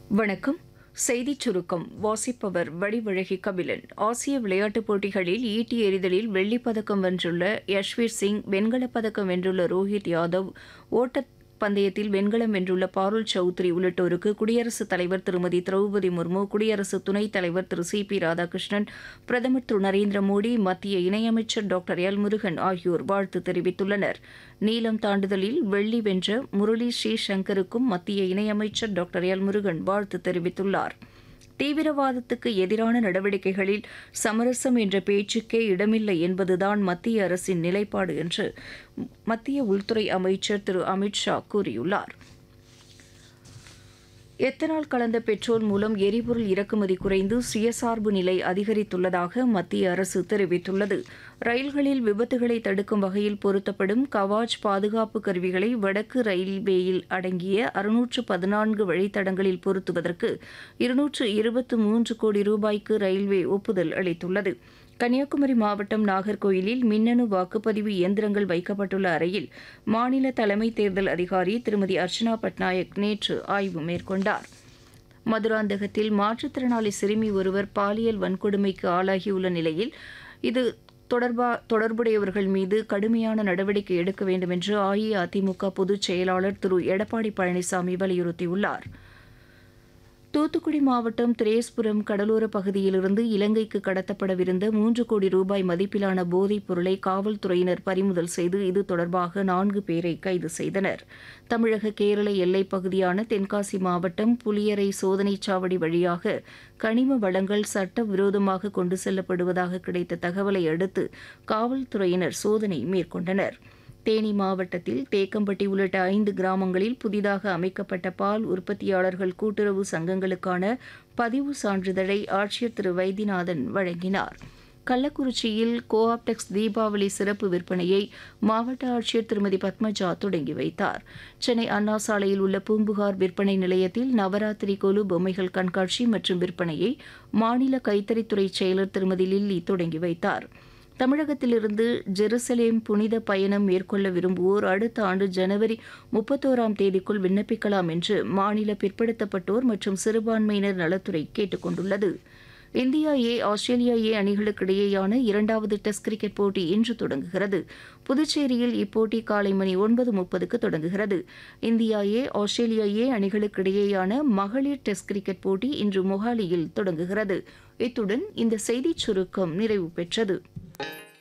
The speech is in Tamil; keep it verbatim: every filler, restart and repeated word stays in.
வணக்கம். செய்திச் சுருக்கம் வாசிப்பவர் வடிவழகி கபிலன். ஆசிய விளையாட்டுப் போட்டிகளில் ஈட்டி எறிதலில் வெள்ளிப் பதக்கம் வென்றுள்ள யஷ்வீர் சிங், வெண்கலப் பதக்கம் வென்றுள்ள ரோஹித் யாதவ், ஓட்டப் பந்தயத்தில் வெண்கலம் வென்றுள்ள பாருல் சௌத்ரி உள்ளிட்டோருக்கு குடியரசுத் தலைவர் திருமதி திரௌபதி முர்மு, குடியரசு துணைத் தலைவர் திரு சி பி ராதாகிருஷ்ணன், பிரதமர் திரு நரேந்திர மோடி, மத்திய இணையமைச்சர் டாக்டர் எல் முருகன் ஆகியோர் வாழ்த்து தெரிவித்துள்ளனர். நீளம் தாண்டுதலில் வெள்ளி வென்ற முரளி ஸ்ரீசங்கருக்கும் மத்திய இணையமைச்சர் டாக்டர் எல் முருகன் வாழ்த்து தெரிவித்துள்ளார். தீவிரவாதத்துக்கு எதிரான நடவடிக்கைகளில் சமரசம் என்ற பேச்சுக்கே இடமில்லை என்பதுதான் மத்திய அரசின் நிலைப்பாடு என்று மத்திய உள்துறை அமைச்சர் திரு அமித் ஷா கூறியுள்ளார். எத்தனால் கலந்த பெட்ரோல் மூலம் எரிபொருள் இறக்குமதி குறைந்து சுயசார்பு நிலை அதிகரித்துள்ளதாக மத்திய அரசு தெரிவித்துள்ளது. ரயில்களில் விபத்துகளை தடுக்கும் வகையில் பொருத்தப்படும் கவாச் பாதுகாப்பு கருவிகளை வடக்கு ரயில்வேயில் அடங்கிய அறுநூற்று பதினான்கு வழித்தடங்களில் பொருத்துவதற்கு இருநூற்று இருபத்து மூன்று கோடி ரூபாய்க்கு ரயில்வே ஒப்புதல் அளித்துள்ளது. கன்னியாகுமரி மாவட்டம் நாகர்கோயிலில் மின்னணு வாக்குப்பதிவு இயந்திரங்கள் வைக்கப்பட்டுள்ள அறையில் மாநில தலைமை தேர்தல் அதிகாரி திருமதி அர்ச்சனா பட்நாயக் நேற்று ஆய்வு மேற்கொண்டார். மதுராந்தகத்தில் மாற்றுத்திறனாளி சிறுமி ஒருவர் பாலியல் வன்கொடுமைக்கு ஆளாகியுள்ள நிலையில் இது தொடர்பா தொடர்புடையவர்கள் மீது கடுமையான நடவடிக்கை எடுக்க வேண்டும் என்று அஇஅதிமுக பொதுச் செயலாளர் திரு எடப்பாடி பழனிசாமி வலியுறுத்தியுள்ளார். தூத்துக்குடி மாவட்டம் திரேஸ்புரம் கடலோர பகுதியிலிருந்து இலங்கைக்கு கடத்தப்படவிருந்த மூன்று கோடி ரூபாய் மதிப்பிலான போதைப் பொருளை காவல்துறையினர் பறிமுதல் செய்து இது தொடர்பாக நான்கு பேரை கைது செய்தனர். தமிழக கேரள எல்லைப் பகுதியான தென்காசி மாவட்டம் புலியரை சோதனைச் சாவடி வழியாக கனிம வளங்கள் சட்டவிரோதமாக கொண்டு செல்லப்படுவதாக கிடைத்த தகவலை அடுத்து காவல்துறையினர் சோதனை மேற்கொண்டனர். தேனி மாவட்டத்தில் தேக்கம்பட்டி உள்ளிட்ட ஐந்து கிராமங்களில் புதிதாக அமைக்கப்பட்ட பால் உற்பத்தியாளர்கள் கூட்டுறவு சங்கங்களுக்கான பதிவு சான்றிதழை ஆட்சியர் திரு வைத்தியநாதன் வழங்கினார். கள்ளக்குறிச்சியில் கோ ஆப்டெக்ஸ் தீபாவளி சிறப்பு விற்பனையை மாவட்ட ஆட்சியர் திருமதி பத்மஜா தொடங்கி வைத்தார். சென்னை அண்ணா சாலையில் உள்ள பூம்புகார் விற்பனை நிலையத்தில் நவராத்திரி கொலு பொம்மைகள் கண்காட்சி மற்றும் விற்பனையை மாநில கைத்தறித்துறை செயலர் திருமதி லில்லி தொடங்கி வைத்தார். தமிழகத்திலிருந்து ஜெருசலேம் புனித பயணம் மேற்கொள்ள விரும்புவோர் அடுத்த ஆண்டு ஜனவரி முப்பத்தோராம் தேதிக்குள் விண்ணப்பிக்கலாம் என்று மாநில பிற்படுத்தப்பட்டோர் மற்றும் சிறுபான்மையினர் நலத்துறை கேட்டுக் கொண்டுள்ளது. இந்தியா ஏ ஆஸ்திரேலியா ஏ அணிகளுக்கிடையேயான இரண்டாவது டெஸ்ட் கிரிக்கெட் போட்டி இன்று தொடங்குகிறது. புதுச்சேரியில் இப்போட்டி காலை மணி ஒன்பது முப்பதுக்கு தொடங்குகிறது. இந்தியா ஏ ஆஸ்திரேலியா ஏ அணிகளுக்கிடையேயான மகளிர் டெஸ்ட் கிரிக்கெட் போட்டி இன்று மொஹாலியில் தொடங்குகிறது. இத்துடன் இந்த செய்திச் சுருக்கம் நிறைவு பெற்றது.